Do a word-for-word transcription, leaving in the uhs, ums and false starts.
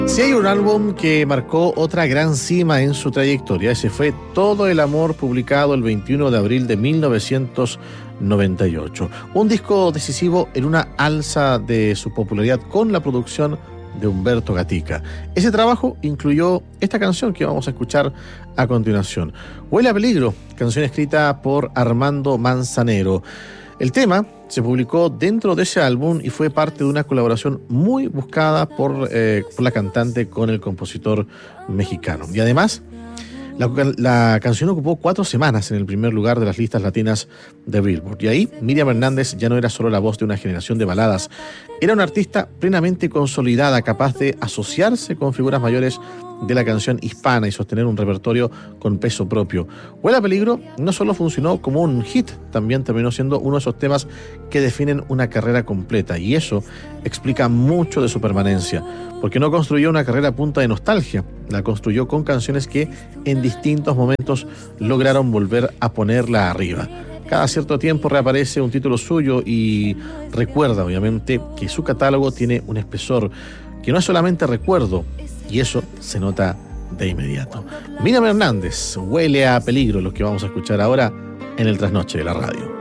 Si hay un álbum que marcó otra gran cima en su trayectoria, ese fue Todo el Amor, publicado el veintiuno de abril de mil novecientos noventa y ocho. Un disco decisivo en una alza de su popularidad con la producción de Humberto Gatica. Ese trabajo incluyó esta canción que vamos a escuchar a continuación. Huele a peligro, canción escrita por Armando Manzanero. El tema se publicó dentro de ese álbum y fue parte de una colaboración muy buscada por, eh, por la cantante con el compositor mexicano. Y además, la, la canción ocupó cuatro semanas en el primer lugar de las listas latinas de Billboard. Y ahí Miriam Hernández ya no era solo la voz de una generación de baladas, era una artista plenamente consolidada, capaz de asociarse con figuras mayores de la canción hispana y sostener un repertorio con peso propio. Huele a peligro no solo funcionó como un hit, también terminó siendo uno de esos temas que definen una carrera completa, y eso explica mucho de su permanencia, porque no construyó una carrera a punta de nostalgia, la construyó con canciones que en distintos momentos lograron volver a ponerla arriba. Cada cierto tiempo reaparece un título suyo y recuerda, obviamente, que su catálogo tiene un espesor que no es solamente recuerdo, y eso se nota de inmediato. Miriam Hernández, Huele a peligro, lo que vamos a escuchar ahora en el Trasnoche de la Radio.